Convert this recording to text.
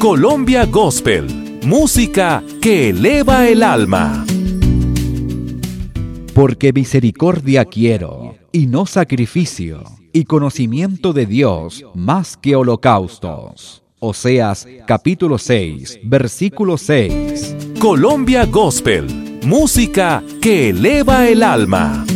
Colombia Gospel, música que eleva el alma. Porque misericordia quiero, y no sacrificio, y conocimiento de Dios más que holocaustos. Oseas capítulo 6, versículo 6. Colombia Gospel, música que eleva el alma.